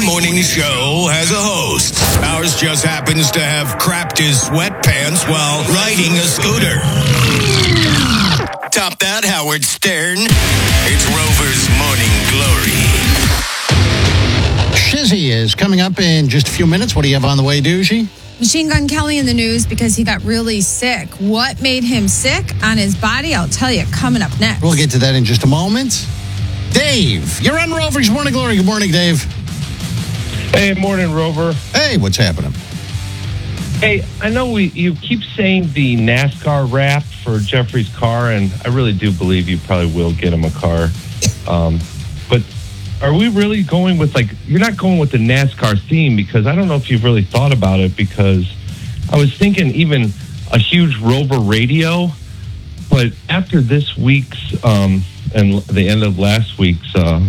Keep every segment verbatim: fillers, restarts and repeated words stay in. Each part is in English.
morning show has a host. Ours just happens to have crapped his sweatpants while riding a scooter. Top that, Howard Stern. It's Rover's Morning Glory. Shizzy is coming up in just a few minutes. What do you have on the way, Doogie? Machine Gun Kelly in the news because he got really sick. What made him sick on his body? I'll tell you coming up next. We'll get to that in just a moment. Dave, you're on Rover's Morning Glory. Good morning, Dave. Hey, morning, Rover. Hey, what's happening? Hey, I know we you keep saying the NASCAR wrap for Jeffrey's car, and I really do believe you probably will get him a car. Um, but are we really going with, like, you're not going with the NASCAR theme, because I don't know if you've really thought about it, because I was thinking even a huge Rover radio, but after this week's um, and the end of last week's uh,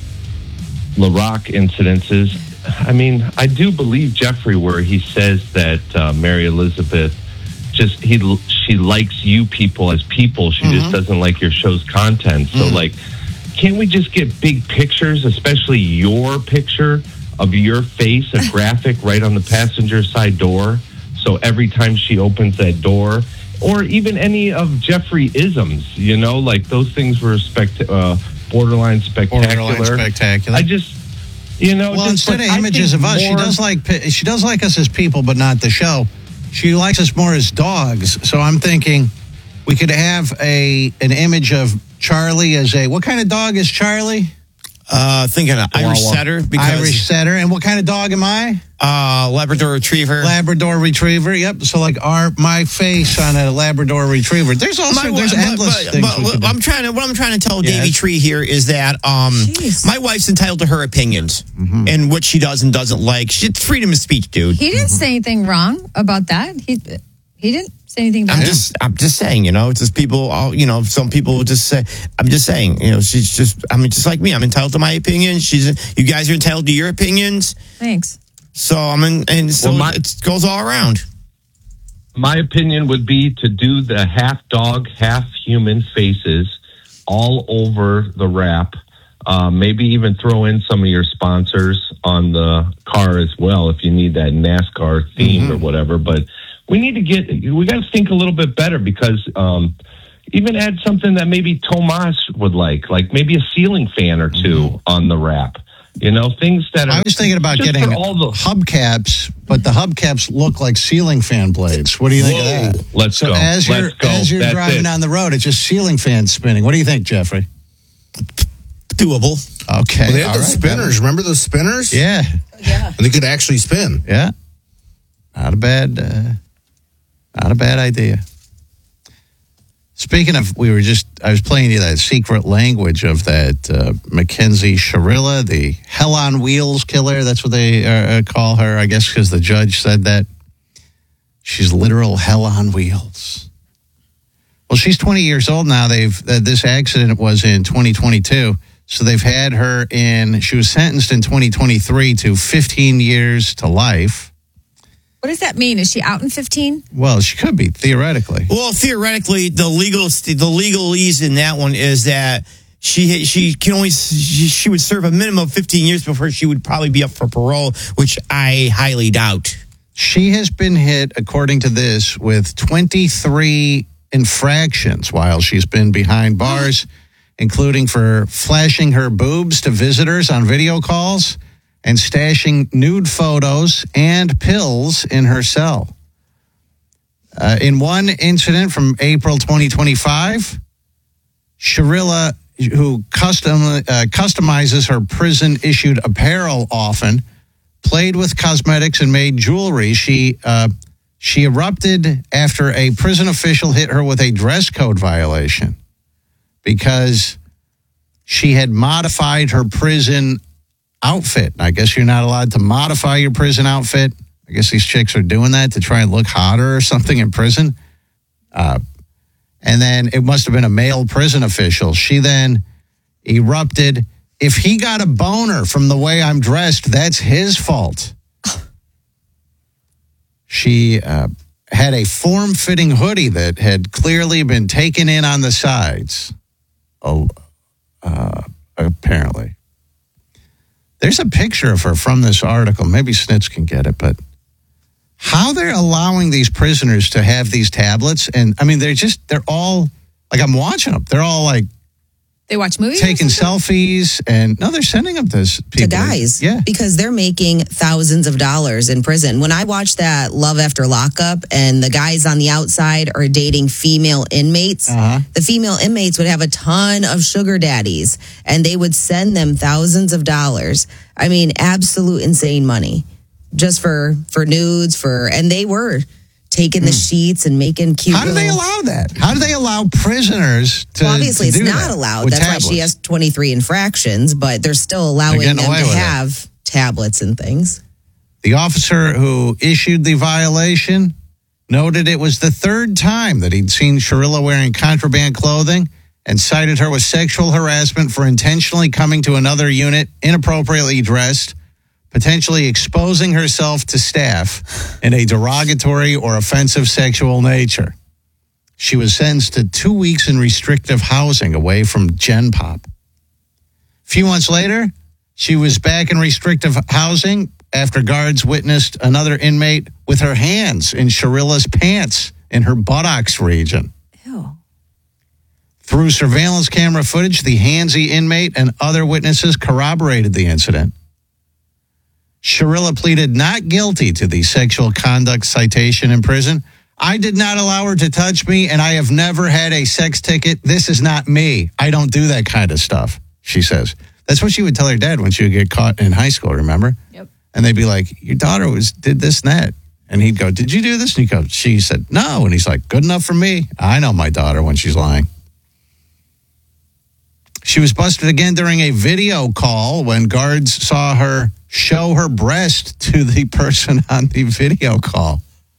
LaRock incidences, I mean, I do believe Jeffrey where he says that uh, Mary Elizabeth just, he she likes you people as people. She mm-hmm. just doesn't like your show's content. So, mm-hmm. like, can't we just get big pictures, especially your picture of your face, a graphic right on the passenger side door? So every time she opens that door, or even any of Jeffrey isms, you know, like those things were spect- uh, borderline spectacular. Borderline spectacular. I just, you know, well, just, instead like, of images of us, more... she does like she does like us as people, but not the show. She likes us more as dogs. So I'm thinking we could have a an image of Charlie as a, what kind of dog is Charlie? Uh, thinking an Irish setter. Because, Irish setter. And what kind of dog am I? Uh, Labrador Retriever. Labrador Retriever. Yep. So like our my face on a Labrador Retriever. There's also my, there's but, endless but, things. But, but I'm trying to what I'm trying to tell yes. Davey Tree here is that um, my wife's entitled to her opinions mm-hmm. and what she does and doesn't like. She, it's freedom of speech, dude. He didn't mm-hmm. say anything wrong about that. He he didn't. Say anything about I'm it? just, I'm just saying, you know, it's just people, all, you know, some people will just say, I'm just saying, you know, she's just, I mean, just like me, I'm entitled to my opinion. She's, you guys are entitled to your opinions. Thanks. So I'm in, and so well, my, it goes all around. My opinion would be to do the half dog, half human faces all over the wrap. Uh, maybe even throw in some of your sponsors on the car as well if you need that NASCAR theme mm-hmm. or whatever. But we need to get, we got to think a little bit better, because um, even add something that maybe Tomas would like, like maybe a ceiling fan or two mm-hmm. on the wrap. You know, things that are. I was thinking about getting all the hubcaps, but the hubcaps look like ceiling fan blades. What do you think Whoa, of that? Let's so go. As you're, let's go. As you're That's driving it. down the road, it's just ceiling fans spinning. What do you think, Jeffrey? Doable. Okay. Well, they had all those right, spinners. better. Remember those spinners? Yeah. Yeah. And they could actually spin. Yeah. Not a bad, uh, not a bad idea. Speaking of, we were just, I was playing you that secret language of that uh, Mackenzie Shirilla, the Hell on Wheels killer. That's what they uh, call her, I guess, because the judge said that. She's literal hell on wheels. Well, she's twenty years old now. They've uh, this accident was in twenty twenty-two. So they've had her in, she was sentenced in twenty twenty-three to fifteen years to life. What does that mean? Is she out in fifteen? Well, she could be, theoretically. Well, theoretically, the legal the legalese in that one is that she she can only she, she would serve a minimum of fifteen years before she would probably be up for parole, which I highly doubt. She has been hit, according to this, with twenty-three infractions while she's been behind bars, including for flashing her boobs to visitors on video calls and stashing nude photos and pills in her cell. Uh, in one incident from April twenty twenty-five, Shirilla, who custom uh, customizes her prison-issued apparel often, played with cosmetics and made jewelry. She uh, she erupted after a prison official hit her with a dress code violation because she had modified her prison outfit. I guess you're not allowed to modify your prison outfit. I guess these chicks are doing that to try and look hotter or something in prison. Uh, and then it must have been a male prison official. She then erupted, if he got a boner from the way I'm dressed, that's his fault. She uh, had a form-fitting hoodie that had clearly been taken in on the sides. Oh, uh, apparently. There's a picture of her from this article. Maybe Snitz can get it, but how they're allowing these prisoners to have these tablets. And I mean, they're just, they're all, like I'm watching them. They're all like, They watch movies? taking selfies, and no, they're sending them to s- people. to guys. Yeah. Because they're making thousands of dollars in prison. When I watched that Love After Lockup and the guys on the outside are dating female inmates, Uh-huh. the female inmates would have a ton of sugar daddies and they would send them thousands of dollars. I mean, absolute insane money just for, for nudes, for, and they were taking the sheets and making cute. How do they little- allow that? How do they allow prisoners to Well, obviously, to it's do not that allowed. with That's why tablets? she has twenty-three infractions, but they're still allowing They're them getting to away with it. have tablets and things. The officer who issued the violation noted it was the third time that he'd seen Sharilla wearing contraband clothing and cited her with sexual harassment for intentionally coming to another unit inappropriately dressed, potentially exposing herself to staff in a derogatory or offensive sexual nature. She was sentenced to two weeks in restrictive housing away from Gen Pop. A few months later, she was back in restrictive housing after guards witnessed another inmate with her hands in Sharilla's pants in her buttocks region. Ew. Through surveillance camera footage, the handsy inmate and other witnesses corroborated the incident. Sharilla pleaded not guilty to the sexual conduct citation in prison. I did not allow her to touch me, and I have never had a sex ticket. This is not me. I don't do that kind of stuff, she says. That's what she would tell her dad when she would get caught in high school, remember? Yep. And they'd be like, your daughter was did this and that. And he'd go, did you do this? And he'd go, she said, no. And he's like, good enough for me. I know my daughter when she's lying. She was busted again during a video call when guards saw her show her breast to the person on the video call.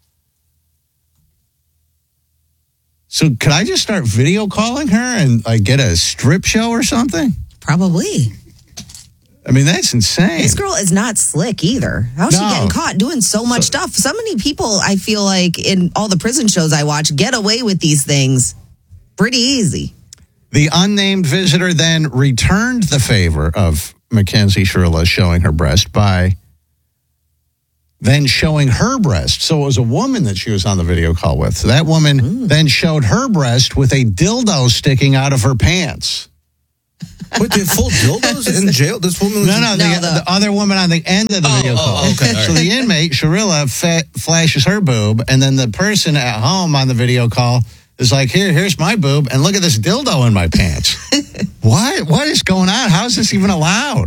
So could I just start video calling her and like get a strip show or something? Probably. I mean, that's insane. This girl is not slick either. How's she No. getting caught doing so much stuff? So many people, I feel like, in all the prison shows I watch, get away with these things pretty easy. The unnamed visitor then returned the favor of Mackenzie Sharilla showing her breast by then showing her breast. So it was a woman that she was on the video call with. So that woman Mm. then showed her breast with a dildo sticking out of her pants. Wait, they have full dildos in jail? This woman was No, no, the, No, the- the other woman on the end of the Oh, video oh, call. okay, all right. So the inmate, Sharilla, fa- flashes her boob, and then the person at home on the video call is like, here, here's my boob, and look at this dildo in my pants. What? What is going on? How is this even allowed?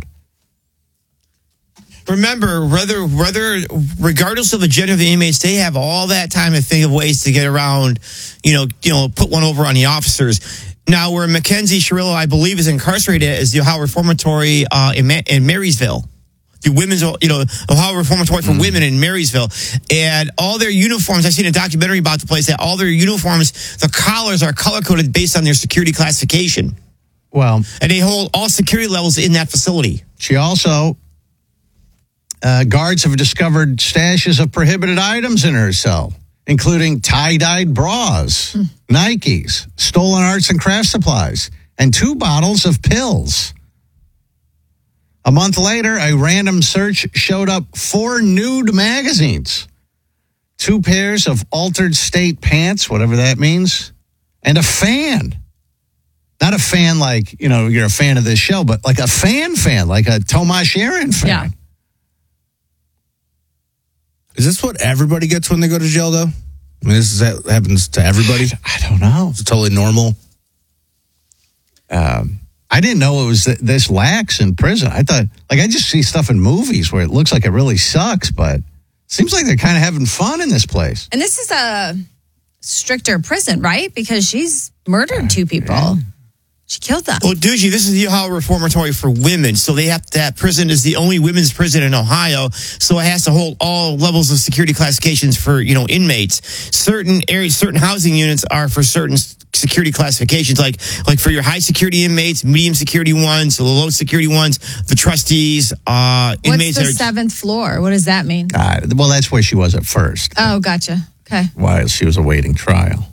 Remember, whether, whether, regardless of the gender of the inmates, they have all that time to think of ways to get around, you know, you know, put one over on the officers. Now, where Mackenzie Sharilla, I believe, is incarcerated is the Ohio Reformatory uh, in, Ma- in Marysville. The women's, you know, Ohio Reformatory for Women in Marysville. And all their uniforms, I've seen a documentary about the place, that all their uniforms, the collars are color-coded based on their security classification. Well, And they hold all security levels in that facility. she also, uh, guards have discovered stashes of prohibited items in her cell, including tie-dyed bras, Nikes, stolen arts and craft supplies, and two bottles of pills. A month later, a random search showed up four nude magazines, two pairs of altered state pants, whatever that means, and a fan. Not a fan like, you know, you're a fan of this show, but like a fan fan, like a Tomasz Aaron fan. Yeah. Is this what everybody gets when they go to jail, though? I mean, this is, that happens to everybody? I don't know. It's totally normal. Um, I didn't know it was th- this lax in prison. I thought, like, I just see stuff in movies where it looks like it really sucks, but it seems like they're kind of having fun in this place. And this is a stricter prison, right? Because she's murdered two people. She killed them. Well, Doogie, this is the Ohio Reformatory for Women. So they have that prison is the only women's prison in Ohio. So it has to hold all levels of security classifications for, you know, inmates. Certain areas, certain housing units are for certain s- security classifications, like like for your high security inmates, medium security ones, the low security ones, the trustees, uh, What's inmates. the that are- seventh floor? What does that mean? Uh, well, that's where she was at first, Oh, gotcha. Okay. while she was awaiting trial.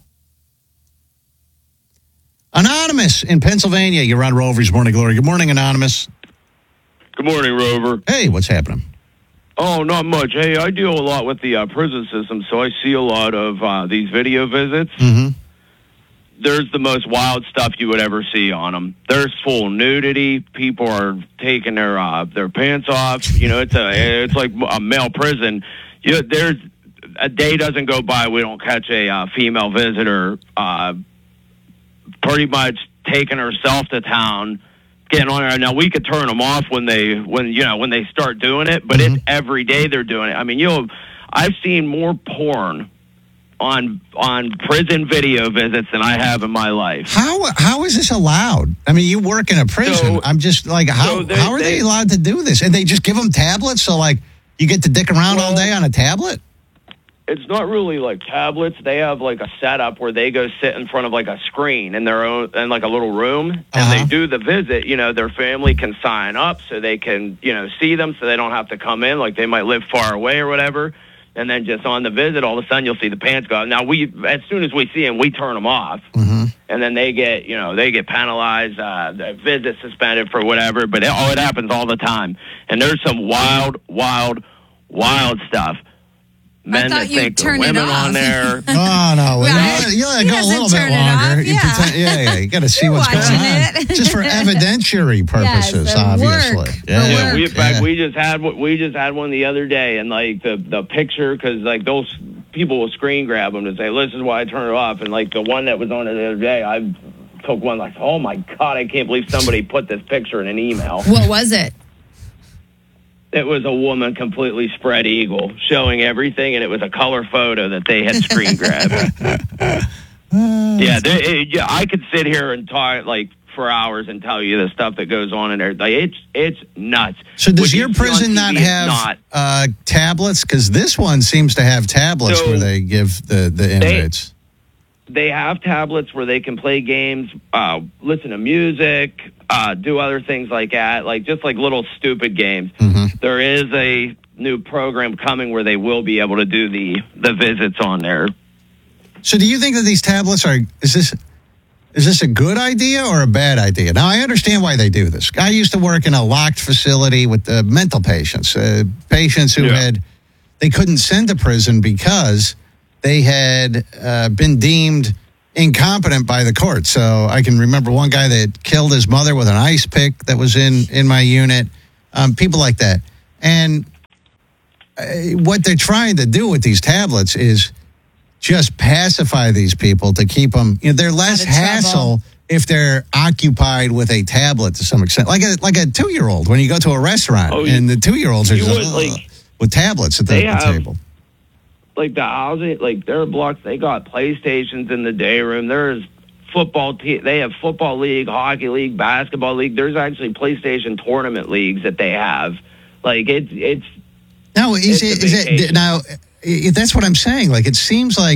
Anonymous in Pennsylvania. You're on Rover's Morning Glory. Good morning, Anonymous. Good Good morning, Rover. Hey, what's happening? Oh, not much. Hey, I deal a lot with the uh, prison system, so I see a lot of uh, these video visits. Mm-hmm. There's the most wild stuff you would ever see on them. There's full nudity. People are taking their uh, their pants off. You know, it's a it's like a male prison. You know, there's a day doesn't go by we don't catch a uh, female visitor uh, pretty much taking herself to town, getting on there. Now we could turn them off when they when you know when they start doing it, but Mm-hmm. it's every day they're doing it. I mean, you know, I've seen more porn on on prison video visits than I have in my life. How how is this allowed? I mean, you work in a prison. So- I'm just like, how so they- how are they, they- allowed to do this? And they just give them tablets, so like you get to dick around all Well- day on a tablet. It's not really like tablets. They have like a setup where they go sit in front of like a screen in their own in like a little room, and Uh-huh. they do the visit. You know, their family can sign up so they can you know see them, so they don't have to come in. Like they might live far away or whatever. And then just on the visit, all of a sudden you'll see the pants go out. Now we, as soon as we see them, we turn them off, Mm-hmm. and then they get, you know, they get penalized, uh, their visit suspended for whatever. But it, oh, it happens all the time. And there's some wild, wild, wild stuff. Men thought that you'd think there are turn it women off. on there. Oh no! Right. You gotta, you gotta He go a doesn't little bit turn it longer. off, You yeah. pretend- yeah, yeah. You got to see You're what's going watching on, it. just for evidentiary purposes, and obviously. work. Yeah, For Yeah, we in fact yeah. we just had one- we just had one the other day, and like the the picture, because like those people will screen grab them and say, "This is why I turn it off." And like the one that was on it the other day, I took one like, "Oh my god, I can't believe somebody put this picture in an email." What was it? It was a woman completely spread eagle, showing everything, and it was a color photo that they had screen grabbed. yeah, they, it, yeah, I could sit here and talk like for hours and tell you the stuff that goes on in there. Like it's it's nuts. So does What your you see on prison T V not is have not. uh, tablets? Because this one seems to have tablets So where they give the the inmates. They have tablets where they can play games, uh, listen to music, uh, do other things like that, like just like little stupid games. Mhm. There is a new program coming where they will be able to do the the visits on there. So do you think that these tablets are is this is this a good idea or a bad idea? Now I understand why they do this. I used to work in a locked facility with uh, mental patients, uh, patients who Yeah. had they couldn't send to prison because they had uh, been deemed incompetent by the court. So I can remember one guy that killed his mother with an ice pick that was in in my unit. Um, people like that, and uh, what they're trying to do with these tablets is just pacify these people to keep them. You know, they're less Out of trouble. hassle if they're occupied with a tablet to some extent, like a like a two year old when you go to a restaurant Oh, and the two year olds are you just would, uh, like, with tablets at the, they the have- table. Like the housing, like their blocks, they got PlayStations in the day room. There's football. Te- they have football league, hockey league, basketball league. There's actually PlayStation tournament leagues that they have. Like it's it's Now, is It's it, a is it vacation. now? i- That's what I'm saying. Like, it seems like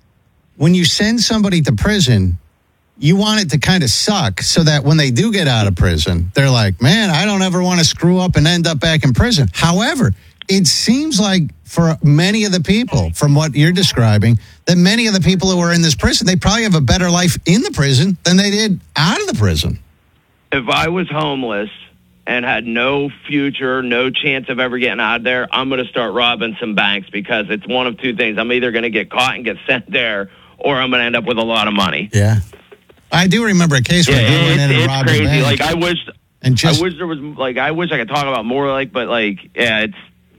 when you send somebody to prison, you want it to kind of suck so that when they do get out of prison, they're like, man, I don't ever want to screw up and end up back in prison. However, it seems like for many of the people, from what you're describing, that many of the people who are in this prison, they probably have a better life in the prison than they did out of the prison. if I was homeless and had no future, no chance of ever getting out of there, I'm going to start robbing some banks because it's one of two things. I'm either going to get caught and get sent there, or I'm going to end up with a lot of money. Yeah. I do remember a case Yeah, where he went it's, in and it's robbed a crazy. bank. Like I wish, and just, I wish there was like I wish I could talk about more. Like, but like, yeah, it's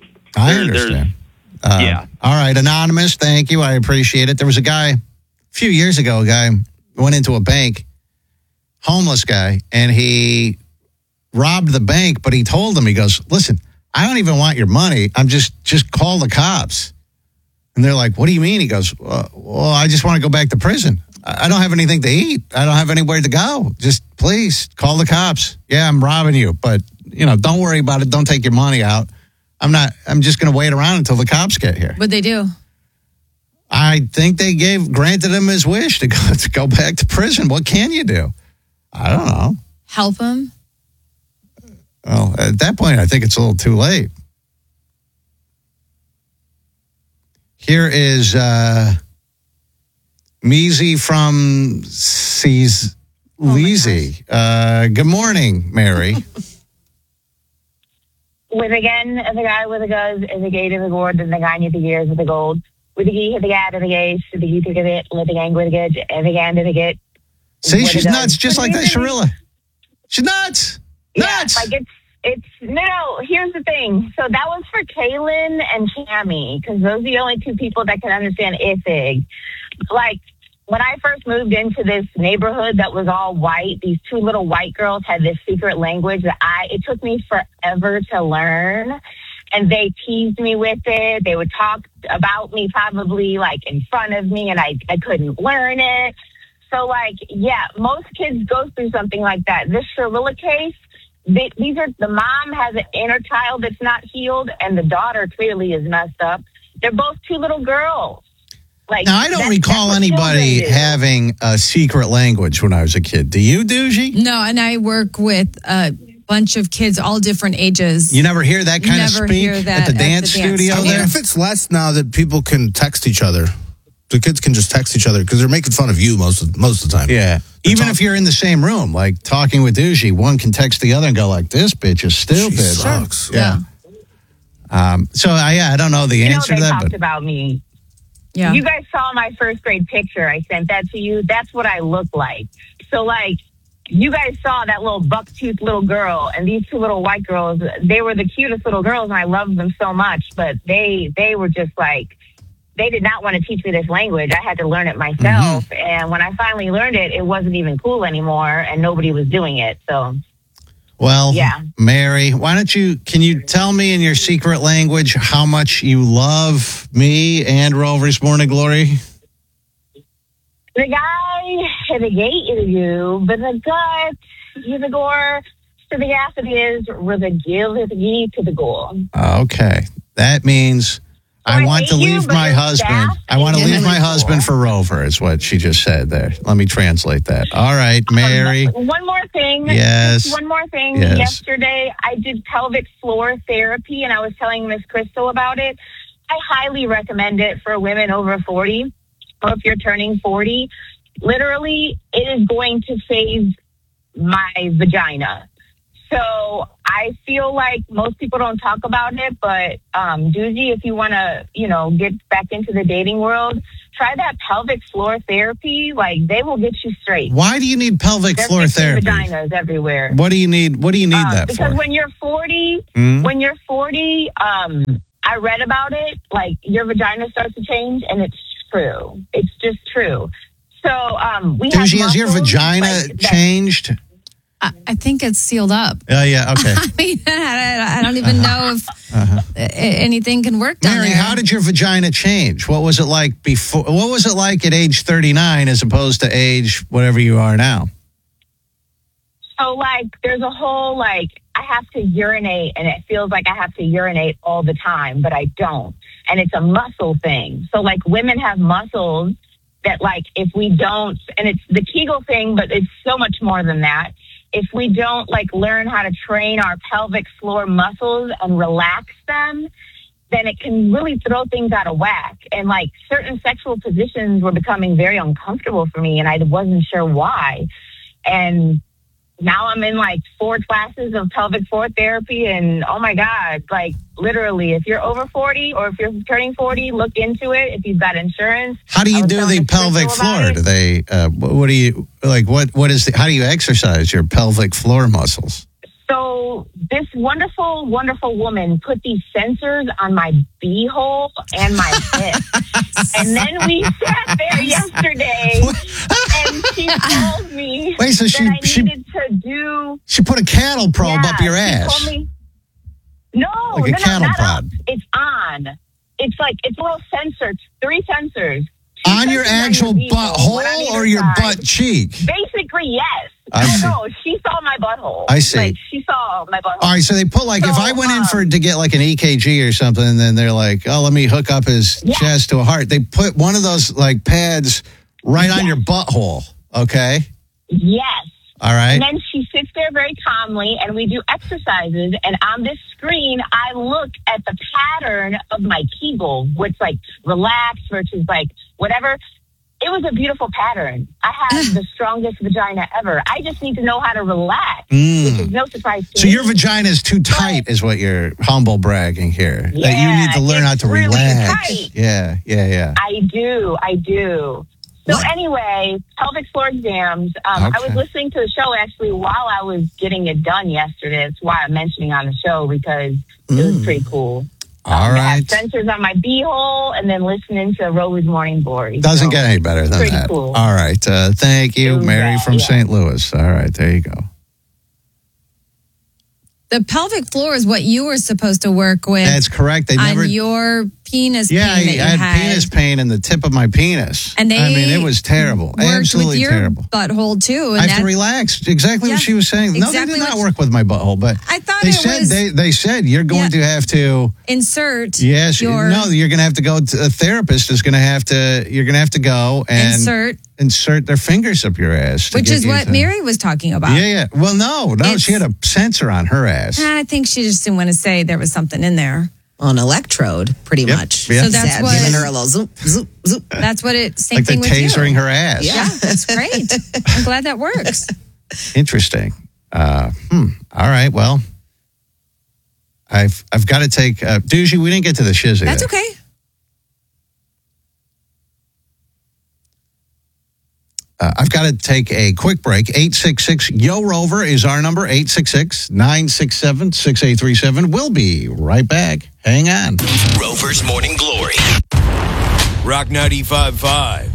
I there- there's- understand. Uh, yeah. All right, anonymous. Thank you. I appreciate it. There was a guy a few years ago. A guy went into a bank, homeless guy, and he robbed the bank. But he told them, he goes, "Listen, I don't even want your money. I'm just just call the cops." And they're like, "What do you mean?" He goes, "Well, well I just want to go back to prison. I I don't have anything to eat. I don't have anywhere to go. Just please call the cops. Yeah, I'm robbing you, but you know, don't worry about it. Don't take your money out. I'm not, I'm just going to wait around until the cops get here." What'd they do? I think they gave, granted him his wish to go, to go back to prison. What can you do? I don't know. Help him? Well, at that point, I think it's a little too late. Here is uh, Measy from Seas Leasy. uh, good morning, Mary. with again, the guy with the guys, the gate of the gourd, and the guy with the gears of the gold. With the gee, the guy, the gate, the gee, the gate, let the gang with the gate, and the gang, the gate. See, she's nuts, just like that, Sharilla. She's nuts. Nuts. Yeah, like it's, it's, no, no, here's the thing. So that was for Kaylin and Tammy, because those are the only two people that can understand Ifig. Like, when I first moved into this neighborhood that was all white, these two little white girls had this secret language that I, it took me forever to learn. And they teased me with it. They would talk about me probably like in front of me, and I, I couldn't learn it. So, like, yeah, most kids go through something like that. This Sharilla case, they, these are the mom has an inner child that's not healed, and the daughter clearly is messed up. They're both two little girls. Like, now, I don't that's, recall that's anybody having a secret language when I was a kid. Do you, Doogie? No, and I work with a bunch of kids, all different ages. You never hear that kind Never of speak hear that at the at dance the dance studio I wonder there? if it's less now that people can text each other. The kids can just text each other because they're making fun of you most of, most of the time. Yeah. They're Even talk- if you're in the same room, like talking with Doogie, one can text the other and go like, this bitch is stupid. She sucks. Yeah. Um, so, I, yeah, I don't know the You know, answer they to that. talked But about me. Yeah. You guys saw my first grade picture. I sent that to you. That's what I look like. So, like, you guys saw that little buck-toothed little girl, and these two little white girls, they were the cutest little girls, and I loved them so much, but they they were just like, they did not want to teach me this language. I had to learn it myself, Mm-hmm. and when I finally learned it, it wasn't even cool anymore, and nobody was doing it, so... Well, Yeah. Mary, why don't you, can you tell me in your secret language how much you love me and Rover's Morning Glory? The guy, the gate is you, but the gut, you the gore, so the gas it is, with the give it ye to the goal. Okay. That means I I want to hate you, leave but my your husband. staff I want to is leave my really husband cool. for Rover, is what she just said there. Let me translate that. All right, Mary. Um, one more thing. Yes. Just one more thing. Yes. Yesterday, I did pelvic floor therapy, and I was telling Miss Crystal about it. I highly recommend it for women over forty, or if you're turning forty. Literally, it is going to save my vagina. So I feel like most people don't talk about it, but um, Doogie, if you want to, you know, get back into the dating world, try that pelvic floor therapy. Like, they will get you straight. Why do you need pelvic They're floor fixing therapy? vaginas everywhere. What do you need? What do you need Um, that because for? when you're forty, Mhm. when you're forty, um, I read about it. Like, your vagina starts to change, and it's true. It's just true. So um, we have Doogie, has your muscles, vagina like, that- changed? I, I think it's sealed up. Oh, yeah, okay. I mean, I, I don't even know if a- anything can work down Mary, there. how did your vagina change? What was it like before? What was it like at age thirty-nine as opposed to age whatever you are now? So, like, there's a whole, like, I have to urinate, and it feels like I have to urinate all the time, but I don't. And it's a muscle thing. So, like, women have muscles that, like, if we don't, and it's the Kegel thing, but it's so much more than that. If we don't, like, learn how to train our pelvic floor muscles and relax them, then it can really throw things out of whack. And, like, certain sexual positions were becoming very uncomfortable for me, and I wasn't sure why. And now I'm in like four classes of pelvic floor therapy, and oh my God, like, literally, if you're over forty or if you're turning forty, look into it. If you've got insurance. How do I you was do telling the Miss Crystal pelvic about floor? it. Do they? Uh, what, what do you like? What what is the? How do you exercise your pelvic floor muscles? So this wonderful, wonderful woman put these sensors on my beehole and my hip. And then we sat there yesterday, and she told me Wait, so that she- I she- needed to do... She put a cattle probe Yeah, up your she ass. told me- no, Like a no, cattle no, not prod. up. It's on. It's like, it's a little sensor, three sensors. Two On your sensors actual beehole, one on butthole either or your side. butt cheek? Basically, yes. I no, see. no, she saw my butthole. I see. Like, she saw my butthole. All right, so they put like if So, I went in um, for to get like an E K G or something, and then they're like, "Oh, let me hook up his Yeah. chest to a heart." They put one of those like pads right on Yes. your butthole. Okay, Yes. all right. And then she sits there very calmly, and we do exercises. And on this screen, I look at the pattern of my Kegel, which like relaxed versus like whatever. it was a beautiful pattern. I have the strongest vagina ever. I just need to know how to relax, Mm. which is no surprise to So me. your vagina is too tight, is what you're humble bragging here. that you Yeah, need to learn how it's to really relax. tight. Yeah, yeah, yeah. I do. I do. So anyway, pelvic floor exams. Um, I was Okay. listening to the show actually while I was getting it done yesterday. That's why I'm mentioning on the show because it was pretty cool. All I right. have sensors on my beehole and then listening to Rover's Morning Glory. Doesn't So, get any better than pretty that. cool. All right. Uh, thank you, Do Mary that, from yeah. Saint Louis. All right. There you go. The pelvic floor is what you were supposed to work with That's correct. They on never. your penis Yeah, I, pain that you I had, had. penis pain in the tip of my penis. And they I mean, it was terrible. worked Absolutely with your terrible. butthole too. And I have that, to relax. Exactly Yeah, what she was saying. No, exactly they did not what- work with my butthole, but I thought they it said was- they they said you're going Yeah. to have to. insert Yes, your no, you're going to have to go. To, a therapist is going to have to. You're going to have to go and insert, insert their fingers up your ass, to which get is you what to- Mary was talking about. Yeah, yeah. Well, no, no, she had a sensor on her ass. I think she just didn't want to say there was something in there. On electrode, pretty Yep, much. yeah. So that's Zap, what- giving her a little zoop, zoop, zoop. That's what it. Same Like they're thing with you. tasering her ass. Yeah, that's great. I'm glad that works. Interesting. Uh, hmm. All right. Well, I've I've got to take uh, Doogie. We didn't get to the shizzy. That's there. okay. Uh, I've got to take a quick break. eight six six Yo Rover is our number. eight six six, nine six seven, six eight three seven. We'll be right back. Hang on. Rover's Morning Glory. Rock ninety-five point five.